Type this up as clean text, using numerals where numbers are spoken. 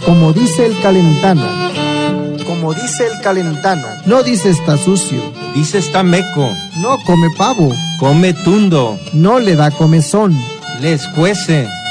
Como dice el calentano. Como dice el calentano. No dice está sucio. Dice está meco. No come pavo. Come tundo. No le da comezón. Le escuece.